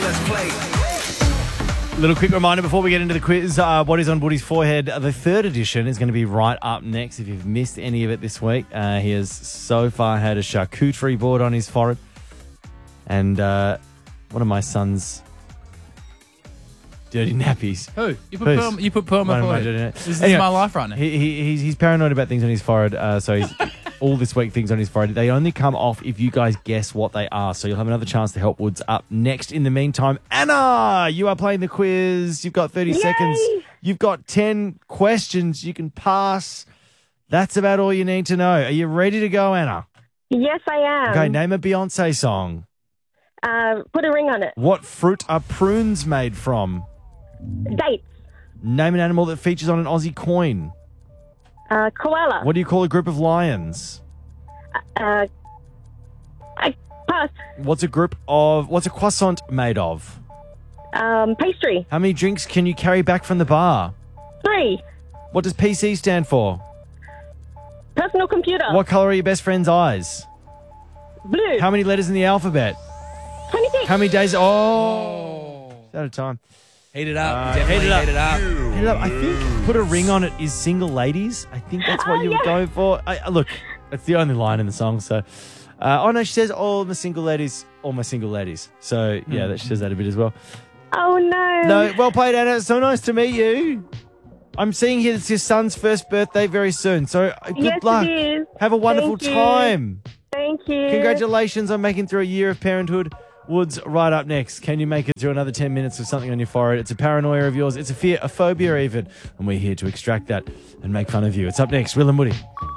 let's play. Little quick reminder before we get into the quiz. What is on Woody's forehead? The third edition is going to be right up next. If you've missed any of it this week, he has so far had a charcuterie board on his forehead. And one of my son's dirty nappies. Who? You put perm on my forehead. This is my life right now. He's paranoid about things on his forehead, so he's all this week things on his forehead. They only come off if you guys guess what they are, so you'll have another chance to help Woods up next. In the meantime, Anna, you are playing the quiz. You've got 30 seconds. You've got 10 questions you can pass. That's about all you need to know. Are you ready to go, Anna? Yes, I am. Okay, name a Beyonce song. Put a ring on it. What fruit are prunes made from? Dates. Name an animal that features on an Aussie coin. Koala. What do you call a group of lions? I pass. What's a croissant made of? Pastry. How many drinks can you carry back from the bar? 3. What does PC stand for? Personal computer. What colour are your best friend's eyes? Blue. How many letters in the alphabet? 26. How many days? It's out of time. Heat it up. Definitely heat it up. Heat it up. I think put a ring on it is single ladies. I think that's what you were going for. Look, it's the only line in the song. So, no, she says all my single ladies. So, yeah, that she says that a bit as well. Oh, no. No, well played, Anna. So nice to meet you. I'm seeing here it's your son's first birthday very soon. So, good luck. It is. Have a wonderful time. Thank you. Congratulations on making through a year of parenthood. Woods, right up next. Can you make it through another 10 minutes of something on your forehead? It's a paranoia of yours. It's a fear, a phobia even. And we're here to extract that and make fun of you. It's up next. Will and Woody.